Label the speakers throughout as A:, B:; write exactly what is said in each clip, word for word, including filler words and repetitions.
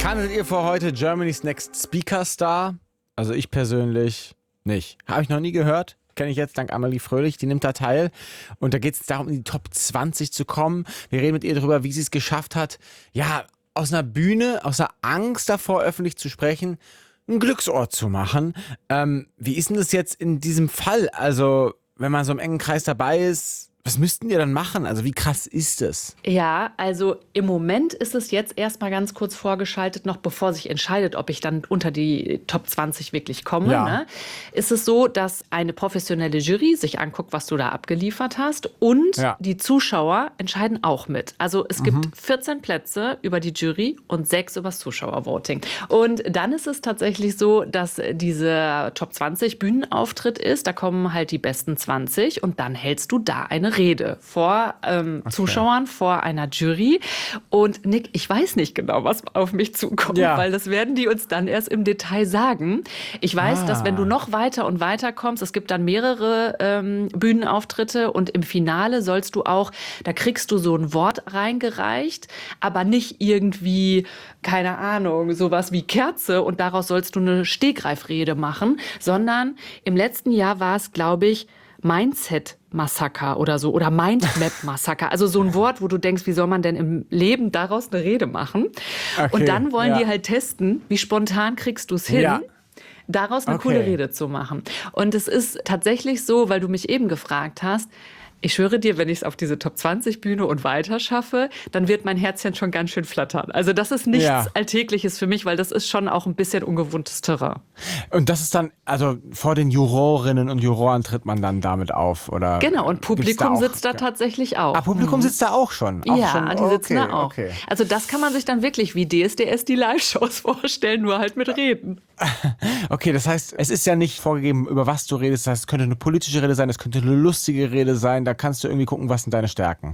A: Kanntet ihr vor heute Germany's Next Speaker Star? Also ich persönlich nicht. Habe ich noch nie gehört. Kenne ich jetzt dank Amelie Fröhlich, die nimmt da teil. Und da geht es darum, in die Top zwanzig zu kommen. Wir reden mit ihr darüber, wie sie es geschafft hat, ja, aus einer Bühne, aus einer Angst davor, öffentlich zu sprechen, einen Glücksort zu machen. Ähm, wie ist denn das jetzt in diesem Fall? Also, wenn man so im engen Kreis dabei ist, was müssten die dann machen? Also wie krass ist das?
B: Ja, also im Moment ist es jetzt erstmal ganz kurz vorgeschaltet, noch bevor sich entscheidet, ob ich dann unter die Top zwanzig wirklich komme.
A: Ja.
B: Ne? Ist es so, dass eine professionelle Jury sich anguckt, was du da abgeliefert hast, und
A: Ja.
B: die Zuschauer entscheiden auch mit. Also es gibt
A: Mhm.
B: vierzehn Plätze über die Jury und sechs übers Zuschauervoting. Und dann ist es tatsächlich so, dass diese Top zwanzig Bühnenauftritt ist. Da kommen halt die besten zwanzig und dann hältst du da eine Rede vor ähm,
A: Okay.
B: Zuschauern, vor einer Jury. Und Nick, ich weiß nicht genau, was auf mich zukommt,
A: Ja.
B: weil das werden die uns dann erst im Detail sagen. Ich weiß,
A: Ah.
B: dass wenn du noch weiter und weiter kommst, es gibt dann mehrere ähm, Bühnenauftritte und im Finale sollst du auch, da kriegst du so ein Wort reingereicht, aber nicht irgendwie, keine Ahnung, sowas wie Kerze und daraus sollst du eine Stegreifrede machen, sondern im letzten Jahr war es, glaube ich, Mindset-Massaker oder so oder Mindmap-Massaker. Also so ein Wort, wo du denkst, wie soll man denn im Leben daraus eine Rede machen?
A: Okay,
B: Und dann wollen
A: ja.
B: die halt testen, wie spontan kriegst du es hin,
A: Ja.
B: daraus eine
A: Okay.
B: coole Rede zu machen. Und es ist tatsächlich so, weil du mich eben gefragt hast, ich schwöre dir, wenn ich es auf diese Top zwanzig Bühne und weiter schaffe, dann wird mein Herzchen schon ganz schön flattern. Also das ist nichts
A: Ja.
B: Alltägliches für mich, weil das ist schon auch ein bisschen ungewohntes Terrain.
A: Und das ist dann, also vor den Jurorinnen und Juroren tritt man dann damit auf, oder?
B: Genau, und
A: gibt's
B: Publikum
A: auch-
B: sitzt da tatsächlich auch.
A: Ah, Publikum sitzt da auch schon? Auch
B: Ja,
A: schon?
B: die sitzen
A: okay,
B: da auch.
A: Okay.
B: Also das kann man sich dann wirklich wie D S D S die Live-Shows vorstellen, nur halt mit Reden.
A: Okay, das heißt, es ist ja nicht vorgegeben, über was du redest. Das heißt, es könnte eine politische Rede sein, es könnte eine lustige Rede sein. Da kannst du irgendwie gucken, was sind deine Stärken.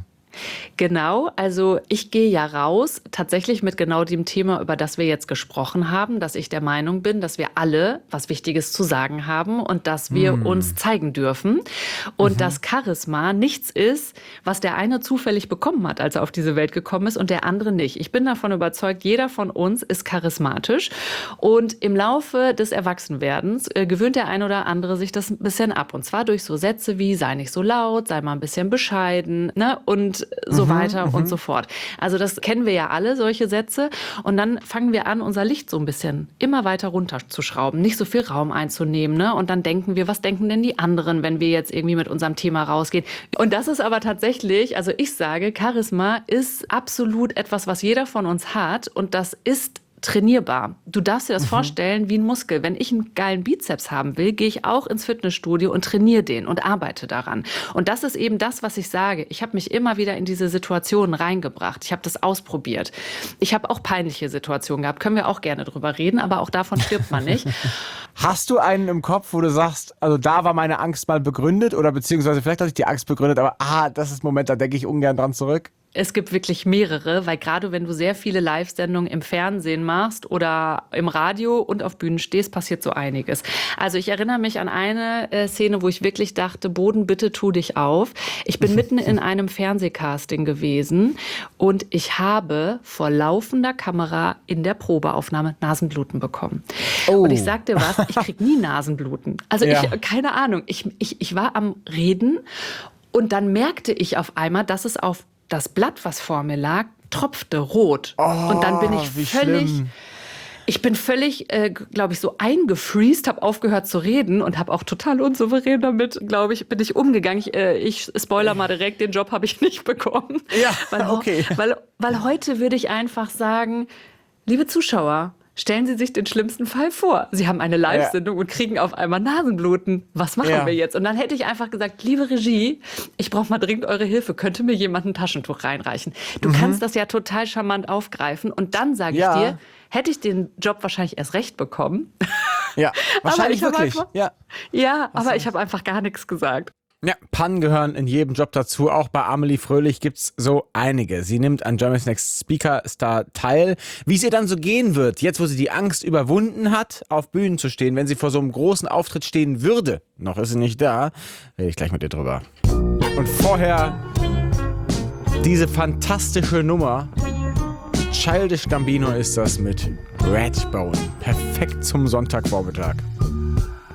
B: Genau, also ich gehe ja raus, tatsächlich mit genau dem Thema, über das wir jetzt gesprochen haben, dass ich der Meinung bin, dass wir alle was Wichtiges zu sagen haben und dass wir
A: Hm.
B: uns zeigen dürfen. Und
A: Mhm.
B: dass Charisma nichts ist, was der eine zufällig bekommen hat, als er auf diese Welt gekommen ist und der andere nicht. Ich bin davon überzeugt, jeder von uns ist charismatisch. Und im Laufe des Erwachsenwerdens äh, gewöhnt der eine oder andere sich das ein bisschen ab. Und zwar durch so Sätze wie, sei nicht so laut, sei mal ein bisschen bescheiden, ne? Und so
A: Mhm,
B: weiter
A: mhm.
B: und so fort. Also das kennen wir ja alle, solche Sätze. Und dann fangen wir an, unser Licht so ein bisschen immer weiter runterzuschrauben, nicht so viel Raum einzunehmen. Ne? Und dann denken wir, was denken denn die anderen, wenn wir jetzt irgendwie mit unserem Thema rausgehen? Und das ist aber tatsächlich, also ich sage, Charisma ist absolut etwas, was jeder von uns hat. Und das ist trainierbar. Du darfst dir das
A: Mhm.
B: vorstellen wie ein Muskel. Wenn ich einen geilen Bizeps haben will, gehe ich auch ins Fitnessstudio und trainiere den und arbeite daran. Und das ist eben das, was ich sage. Ich habe mich immer wieder in diese Situationen reingebracht. Ich habe das ausprobiert. Ich habe auch peinliche Situationen gehabt. Können wir auch gerne drüber reden, aber auch davon stirbt man nicht.
A: Hast du einen im Kopf, wo du sagst, also da war meine Angst mal begründet oder beziehungsweise vielleicht hatte ich die Angst begründet, aber ah, das ist ein Moment, da denke ich ungern dran zurück?
B: Es gibt wirklich mehrere, weil gerade wenn du sehr viele Live-Sendungen im Fernsehen machst oder im Radio und auf Bühnen stehst, passiert so einiges. Also ich erinnere mich an eine äh, Szene, wo ich wirklich dachte, Boden, bitte tu dich auf. Ich bin mitten in einem Fernsehcasting gewesen und ich habe vor laufender Kamera in der Probeaufnahme Nasenbluten bekommen.
A: Oh.
B: Und ich sag dir was, ich krieg nie Nasenbluten. Also
A: Ja.
B: ich, keine Ahnung, ich, ich, ich war am Reden und dann merkte ich auf einmal, dass es auf das Blatt, was vor mir lag, tropfte rot.
A: Oh,
B: und dann bin ich
A: wie
B: völlig,
A: schlimm.
B: ich bin völlig, äh, glaube ich, so eingefriest, habe aufgehört zu reden und habe auch total unsouverän damit, glaube ich, bin ich umgegangen. Ich, äh, ich spoiler mal direkt, den Job habe ich nicht bekommen.
A: Ja,
B: weil,
A: okay.
B: Weil, weil heute würde ich einfach sagen, liebe Zuschauer, stellen Sie sich den schlimmsten Fall vor. Sie haben eine Live-Sendung und kriegen auf einmal Nasenbluten. Was machen
A: Ja.
B: wir jetzt? Und dann hätte ich einfach gesagt, liebe Regie, ich brauche mal dringend eure Hilfe. Könnte mir jemand ein Taschentuch reinreichen? Du kannst das ja total charmant aufgreifen. Und dann sage ich
A: Ja.
B: dir, hätte ich den Job wahrscheinlich erst recht bekommen.
A: Ja, wahrscheinlich
B: ich hab
A: wirklich.
B: einfach-
A: Ja.
B: Ja, aber ich habe einfach gar nichts gesagt.
A: Ja, Pannen gehören in jedem Job dazu. Auch bei Amelie Fröhlich gibt's so einige. Sie nimmt an Germany's Next Speaker Star teil. Wie es ihr dann so gehen wird, jetzt wo sie die Angst überwunden hat, auf Bühnen zu stehen, wenn sie vor so einem großen Auftritt stehen würde, noch ist sie nicht da, rede ich gleich mit ihr drüber. Und vorher diese fantastische Nummer, Childish Gambino ist das mit Redbone. Perfekt zum Sonntagvormittag.